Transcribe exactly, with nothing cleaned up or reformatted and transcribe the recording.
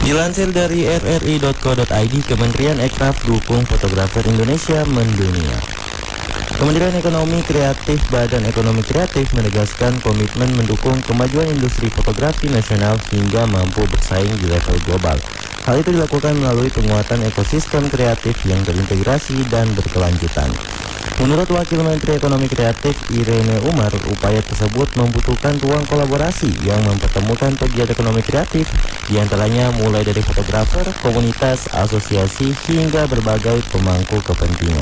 Dilansir dari r r i titik co titik i d, Kementerian Ekraf dukung fotografer Indonesia mendunia. Kementerian Ekonomi Kreatif Badan Ekonomi Kreatif menegaskan komitmen mendukung kemajuan industri fotografi nasional hingga mampu bersaing di level global. Hal itu dilakukan melalui penguatan ekosistem kreatif yang terintegrasi dan berkelanjutan. Menurut Wakil Menteri Ekonomi Kreatif Irene Umar, upaya tersebut membutuhkan ruang kolaborasi yang mempertemukan pegiat ekonomi kreatif, diantaranya mulai dari fotografer, komunitas, asosiasi, hingga berbagai pemangku kepentingan.